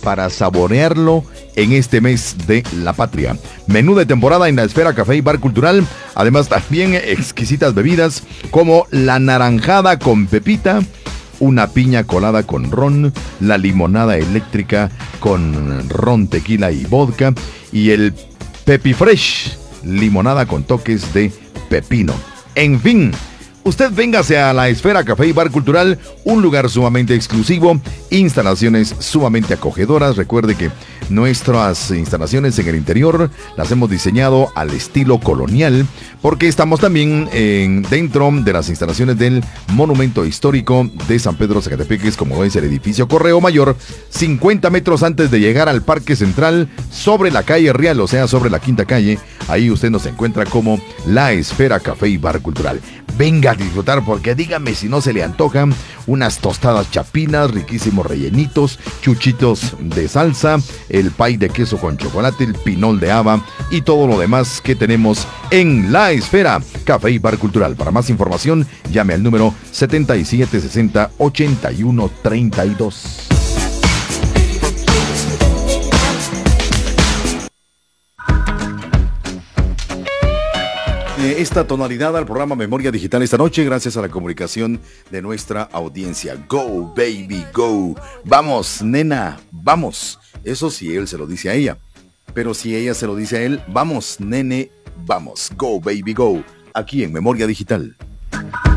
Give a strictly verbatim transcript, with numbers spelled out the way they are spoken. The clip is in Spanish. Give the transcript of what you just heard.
para saborearlo en este mes de la patria. Menú de temporada en la Esfera Café y Bar Cultural. Además, también exquisitas bebidas como la naranjada con pepita, una piña colada con ron, la limonada eléctrica con ron, tequila y vodka, y el Pepi Fresh, limonada con toques de pepino. En fin, usted véngase a la Esfera Café y Bar Cultural, un lugar sumamente exclusivo, instalaciones sumamente acogedoras. Recuerde que nuestras instalaciones en el interior las hemos diseñado al estilo colonial, porque estamos también en, dentro de las instalaciones del Monumento Histórico de San Pedro Zacatepeques, como es el edificio Correo Mayor, cincuenta metros antes de llegar al Parque Central, sobre la calle Real, o sea, sobre la quinta calle. Ahí usted nos encuentra como la Esfera Café y Bar Cultural. Venga a disfrutar, porque dígame si no se le antojan unas tostadas chapinas, riquísimos rellenitos, chuchitos de salsa, el pay de queso con chocolate, el pinol de haba y todo lo demás que tenemos en la Esfera Café y Bar Cultural. Para más información, llame al número setenta y siete sesenta, ochenta y uno treinta y dos. Esta tonalidad al programa Memoria Digital esta noche, gracias a la comunicación de nuestra audiencia. Go, baby, go. Vamos, nena, vamos. Eso si él se lo dice a ella. Pero si ella se lo dice a él, vamos, nene, vamos. Go, baby, go. Aquí en Memoria Digital.